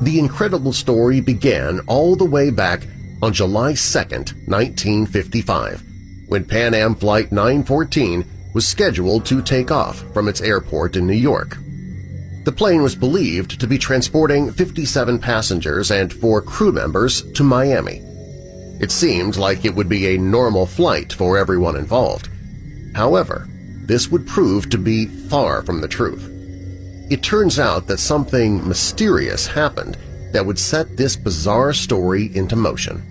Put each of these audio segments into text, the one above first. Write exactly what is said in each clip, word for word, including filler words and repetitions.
The incredible story began all the way back on July second, nineteen fifty-five, when Pan Am Flight nine fourteen was scheduled to take off from its airport in New York. The plane was believed to be transporting fifty-seven passengers and four crew members to Miami. It seemed like it would be a normal flight for everyone involved. However, this would prove to be far from the truth. It turns out that something mysterious happened that would set this bizarre story into motion.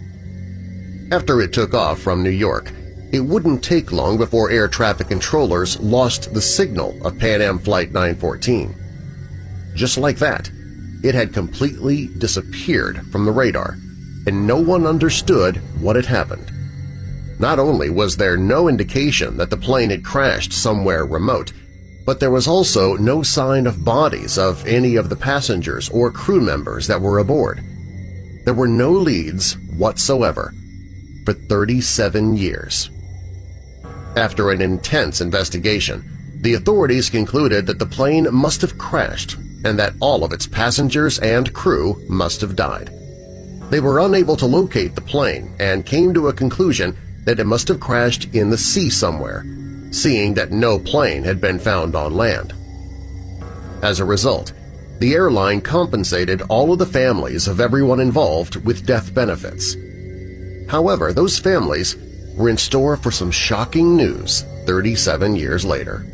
After it took off from New York, it wouldn't take long before air traffic controllers lost the signal of Pan Am Flight nine fourteen. Just like that, it had completely disappeared from the radar, and no one understood what had happened. Not only was there no indication that the plane had crashed somewhere remote, but there was also no sign of bodies of any of the passengers or crew members that were aboard. There were no leads whatsoever for thirty-seven years. After an intense investigation, the authorities concluded that the plane must have crashed and that all of its passengers and crew must have died. They were unable to locate the plane and came to a conclusion that it must have crashed in the sea somewhere, seeing that no plane had been found on land. As a result, the airline compensated all of the families of everyone involved with death benefits. However, those families were in store for some shocking news thirty-seven years later.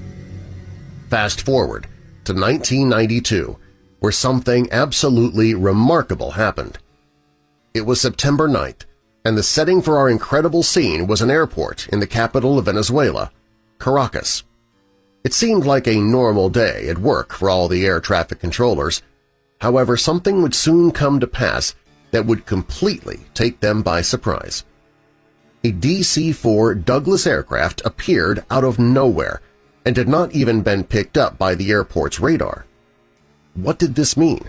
Fast forward to nineteen ninety-two, where something absolutely remarkable happened. It was September ninth, and the setting for our incredible scene was an airport in the capital of Venezuela, Caracas. It seemed like a normal day at work for all the air traffic controllers. However, something would soon come to pass that would completely take them by surprise. A D C four Douglas aircraft appeared out of nowhere and had not even been picked up by the airport's radar. What did this mean?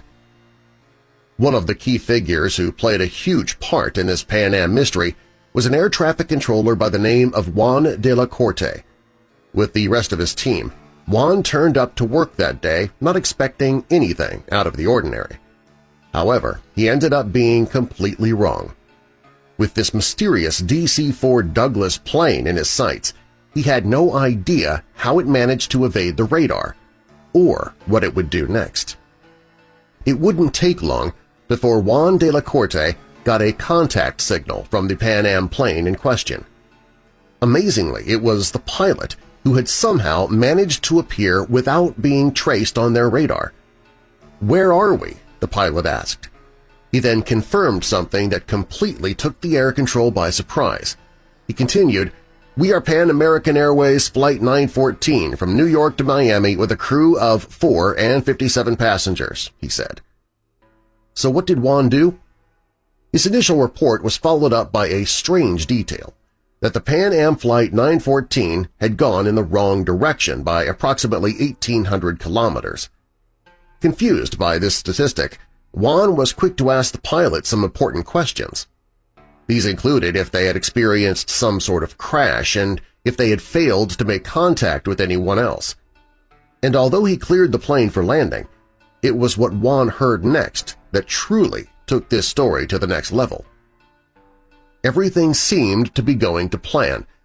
One of the key figures who played a huge part in this Pan Am mystery was an air traffic controller by the name of Juan de la Corte. With the rest of his team, Juan turned up to work that day not expecting anything out of the ordinary. However, he ended up being completely wrong. With this mysterious D C four Douglas plane in his sights, he had no idea how it managed to evade the radar or what it would do next. It wouldn't take long before Juan de la Corte got a contact signal from the Pan Am plane in question. Amazingly, it was the pilot who had somehow managed to appear without being traced on their radar. "Where are we?" the pilot asked. He then confirmed something that completely took the air control by surprise. He continued, "We are Pan American Airways Flight nine fourteen from New York to Miami with a crew of four and fifty-seven passengers," he said. So what did Juan do? His initial report was followed up by a strange detail, that the Pan Am Flight nine fourteen had gone in the wrong direction by approximately eighteen hundred kilometers. Confused by this statistic, Juan was quick to ask the pilot some important questions. These included if they had experienced some sort of crash and if they had failed to make contact with anyone else. And although he cleared the plane for landing, it was what Juan heard next that truly took this story to the next level. Everything seemed to be going to plan